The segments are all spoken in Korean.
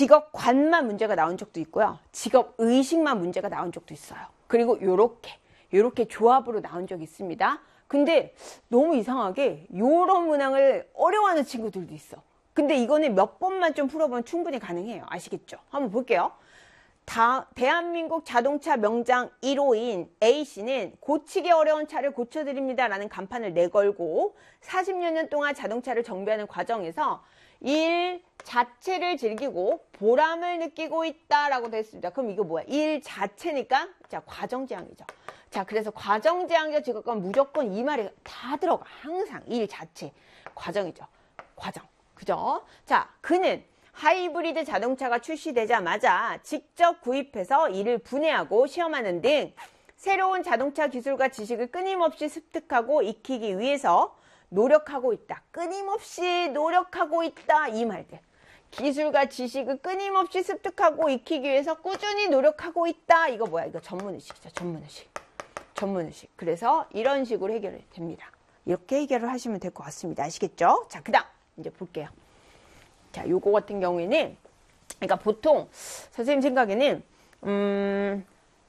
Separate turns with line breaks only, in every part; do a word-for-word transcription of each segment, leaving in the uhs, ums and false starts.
직업관만 문제가 나온 적도 있고요. 직업의식만 문제가 나온 적도 있어요. 그리고 요렇게 요렇게 조합으로 나온 적이 있습니다. 근데 너무 이상하게 요런 문항을 어려워하는 친구들도 있어. 근데 이거는 몇 번만 좀 풀어보면 충분히 가능해요. 아시겠죠? 한번 볼게요. 다, 대한민국 자동차 명장 일 호인 A씨는 고치기 어려운 차를 고쳐드립니다 라는 간판을 내걸고 사십여 년 동안 자동차를 정비하는 과정에서 일 자체를 즐기고 보람을 느끼고 있다라고 됐습니다. 그럼 이거 뭐야? 일 자체니까 자 과정지향이죠. 자 그래서 과정지향적 직업관 무조건 이 말이 다 들어가. 항상 일 자체 과정이죠. 과정. 그죠? 자 그는 하이브리드 자동차가 출시되자마자 직접 구입해서 이를 분해하고 시험하는 등 새로운 자동차 기술과 지식을 끊임없이 습득하고 익히기 위해서 노력하고 있다. 끊임없이 노력하고 있다. 이 말들. 기술과 지식을 끊임없이 습득하고 익히기 위해서 꾸준히 노력하고 있다. 이거 뭐야? 이거 전문의식이죠. 전문의식. 전문의식. 그래서 이런 식으로 해결이 됩니다. 이렇게 해결을 하시면 될 것 같습니다. 아시겠죠? 자, 그 다음 이제 볼게요. 자, 요거 같은 경우에는 그러니까 보통 선생님 생각에는 음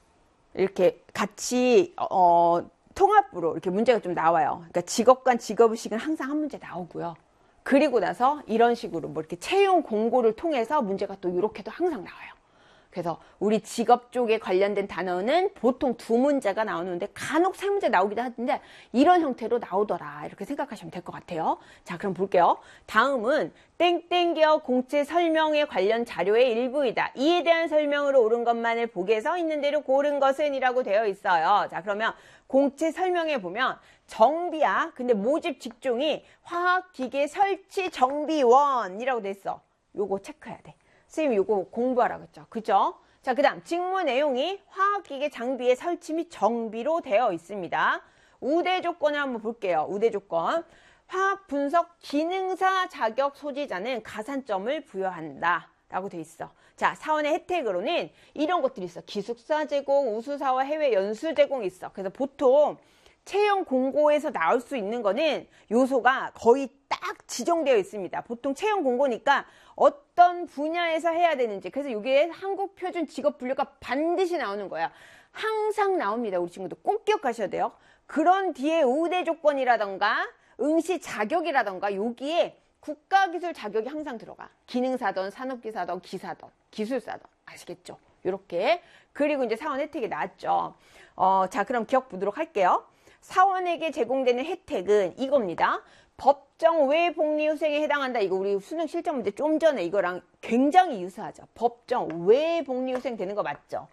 이렇게 같이 어 통합으로 이렇게 문제가 좀 나와요. 그러니까 직업관 직업의식은 항상 한 문제 나오고요. 그리고 나서 이런 식으로 뭐 이렇게 채용 공고를 통해서 문제가 또 이렇게도 항상 나와요. 그래서 우리 직업 쪽에 관련된 단어는 보통 두 문제가 나오는데 간혹 세 문제 나오기도 하는데 이런 형태로 나오더라. 이렇게 생각하시면 될 것 같아요. 자, 그럼 볼게요. 다음은 땡땡 기업 공채 설명에 관련 자료의 일부이다. 이에 대한 설명으로 옳은 것만을 보게서 있는 대로 고른 것은 이라고 되어 있어요. 자, 그러면 공채 설명에 보면 정비야. 근데 모집 직종이 화학기계 설치 정비원이라고 돼 있어. 요거 체크해야 돼. 선생님 이거 공부하라고 했죠. 그죠? 자, 그 다음 직무 내용이 화학기계 장비의 설치 및 정비로 되어 있습니다. 우대 조건을 한번 볼게요. 우대 조건. 화학 분석 기능사 자격 소지자는 가산점을 부여한다. 라고 돼 있어. 자, 사원의 혜택으로는 이런 것들이 있어. 기숙사 제공, 우수사와 해외 연수 제공이 있어. 그래서 보통 채용 공고에서 나올 수 있는 거는 요소가 거의 딱 지정되어 있습니다. 보통 채용 공고니까 어떤 분야에서 해야 되는지. 그래서 이게 한국 표준 직업 분류가 반드시 나오는 거야. 항상 나옵니다. 우리 친구들 꼭 기억하셔야 돼요. 그런 뒤에 우대 조건이라던가 응시 자격이라던가 여기에 국가기술 자격이 항상 들어가. 기능사든 산업기사든 기사든 기술사든. 아시겠죠? 이렇게. 그리고 이제 사원 혜택이 나왔죠. 어, 자, 그럼 기억 보도록 할게요. 사원에게 제공되는 혜택은 이겁니다. 법정 외 복리 후생에 해당한다. 이거 우리 수능 실전 문제 좀 전에 이거랑 굉장히 유사하죠. 법정 외 복리 후생 되는 거 맞죠?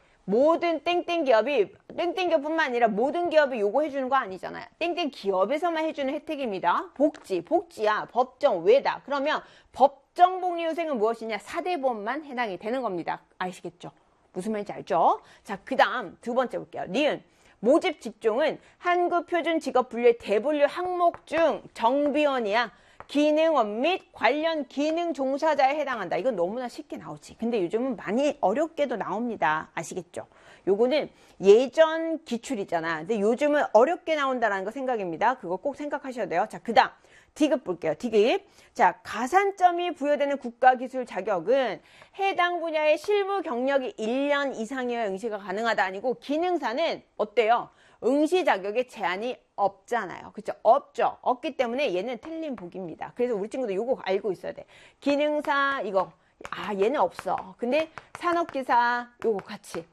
모든 땡땡 기업이 땡땡 기업뿐만 아니라 모든 기업이 요거 해주는 거 아니잖아요. 땡땡 기업에서만 해주는 혜택입니다. 복지, 복지야. 법정 외다. 그러면 법정 복리 후생은 무엇이냐? 사대보험만 해당이 되는 겁니다. 아시겠죠? 무슨 말인지 알죠? 자, 그 다음 두 번째 볼게요. 니은. 모집 직종은 한국표준직업분류의 대분류 항목 중 정비원이야. 기능원 및 관련 기능 종사자에 해당한다. 이건 너무나 쉽게 나오지. 근데 요즘은 많이 어렵게도 나옵니다. 아시겠죠? 요거는 예전 기출이잖아. 근데 요즘은 어렵게 나온다는 거 생각입니다. 그거 꼭 생각하셔야 돼요. 자, 그 다음 디귿 볼게요. 디귿. 자, 가산점이 부여되는 국가기술 자격은 해당 분야의 실무 경력이 일 년 이상이어야 응시가 가능하다. 아니고 기능사는 어때요? 응시 자격에 제한이 없잖아요. 그렇죠? 없죠. 없기 때문에 얘는 틀린 복입니다. 그래서 우리 친구들 이거 알고 있어야 돼. 기능사 이거 아 얘는 없어. 근데 산업기사 요거 같이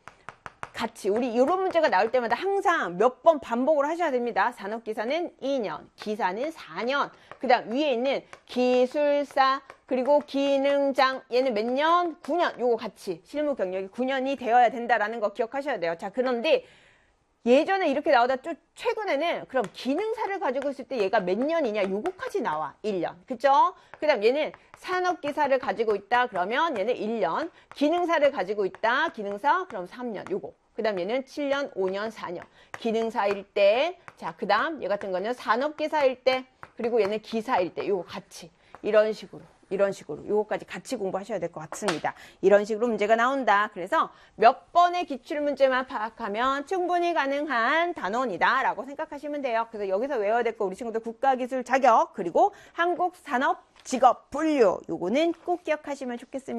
같이 우리 이런 문제가 나올 때마다 항상 몇 번 반복을 하셔야 됩니다. 산업기사는 이 년, 기사는 사 년, 그 다음 위에 있는 기술사 그리고 기능장 얘는 몇 년? 구 년. 요거 같이 실무 경력이 구 년이 되어야 된다라는 거 기억하셔야 돼요. 자, 그런데 예전에 이렇게 나오다 또 최근에는 그럼 기능사를 가지고 있을 때 얘가 몇 년이냐? 요거까지 나와. 일 년. 그죠? 그 다음 얘는 산업기사를 가지고 있다. 그러면 얘는 일 년. 기능사를 가지고 있다. 기능사 그럼 삼 년. 요거. 그 다음 얘는 칠 년, 오 년, 사 년. 기능사일 때. 자, 그 다음 얘 같은 거는 산업기사일 때. 그리고 얘는 기사일 때. 요거 같이. 이런 식으로. 이런 식으로 요거까지 같이 공부하셔야 될 것 같습니다. 이런 식으로 문제가 나온다. 그래서 몇 번의 기출문제만 파악하면 충분히 가능한 단원이다 라고 생각하시면 돼요. 그래서 여기서 외워야 될 거 우리 친구들 국가기술 자격 그리고 한국산업직업분류 요거는 꼭 기억하시면 좋겠습니다.